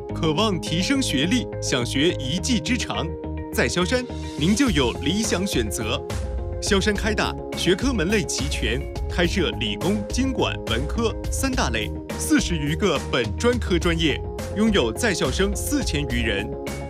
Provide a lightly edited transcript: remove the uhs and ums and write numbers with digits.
渴望提升学历，想学一技之长，在萧山您就有理想选择。萧山开大学科门类齐全，开设理工、经管、文科3大类，40余个本专科专业，拥有在校生4000余人。